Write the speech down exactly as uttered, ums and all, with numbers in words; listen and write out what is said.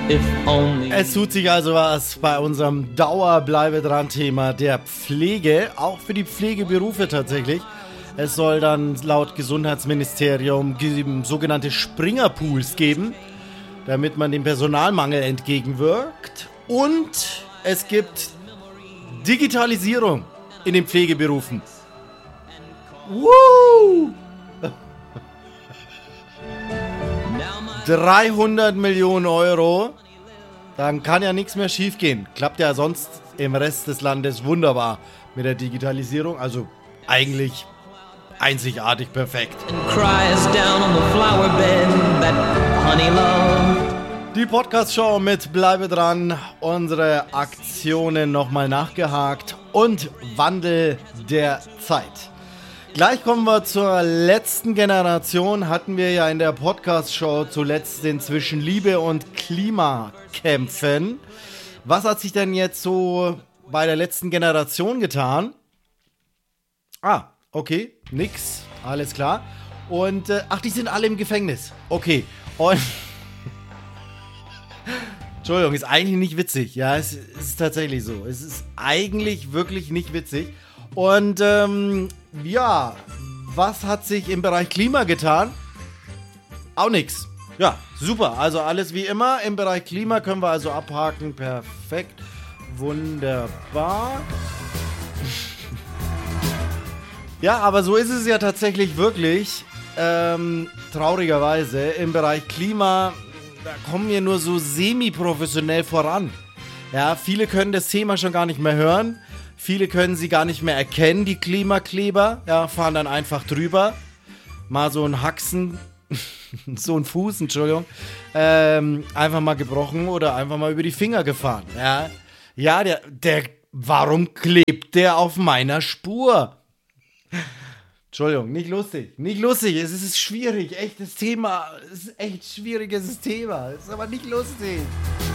if only. Es tut sich also was bei unserem Dauerbleibe-dran-Thema der Pflege, auch für die Pflegeberufe tatsächlich. Es soll dann laut Gesundheitsministerium sogenannte Springerpools geben, damit man dem Personalmangel entgegenwirkt. Und es gibt Digitalisierung in den Pflegeberufen. Woo! dreihundert Millionen Euro. Dann kann ja nichts mehr schief gehen. Klappt ja sonst im Rest des Landes wunderbar mit der Digitalisierung. Also eigentlich einzigartig perfekt. Die Podcast-Show mit Bleibe dran, unsere Aktionen nochmal nachgehakt und Wandel der Zeit. Gleich kommen wir zur letzten Generation. Hatten wir ja in der Podcast-Show zuletzt den zwischen Liebe und Klima kämpfen. Was hat sich denn jetzt so bei der letzten Generation getan? Ah, okay, nix, alles klar. Und, äh, ach, die sind alle im Gefängnis. Okay, und... Entschuldigung, ist eigentlich nicht witzig. Ja, es ist tatsächlich so. Es ist eigentlich wirklich nicht witzig. Und, ähm, ja, was hat sich im Bereich Klima getan? Auch nix. Ja, super. Also alles wie immer. Im Bereich Klima können wir also abhaken. Perfekt. Wunderbar. Ja, aber so ist es ja tatsächlich wirklich. Ähm, traurigerweise. Im Bereich Klima, da kommen wir nur so semi-professionell voran. Ja, viele können das Thema schon gar nicht mehr hören. Viele können sie gar nicht mehr erkennen, die Klimakleber. Ja, fahren dann einfach drüber. Mal so ein Haxen, so ein Fuß, Entschuldigung, ähm, einfach mal gebrochen oder einfach mal über die Finger gefahren. Ja, ja der, der, warum klebt der auf meiner Spur? Entschuldigung, nicht lustig, nicht lustig, es ist schwierig, echtes Thema, es ist echt schwieriges Thema, es ist aber nicht lustig.